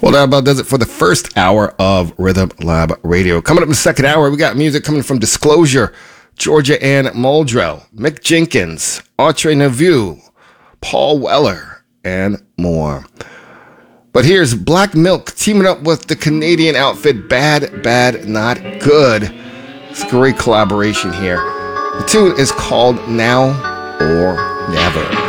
Well, that about does it for the first hour of Rhythm Lab Radio. Coming up in the second hour, we got music coming from Disclosure, Georgia Ann Muldrow, Mick Jenkins, Audrey Neveu, Paul Weller, and more. But here's Black Milk teaming up with the Canadian outfit Bad Bad Not Good. It's a great collaboration here. The tune is called Now or Never.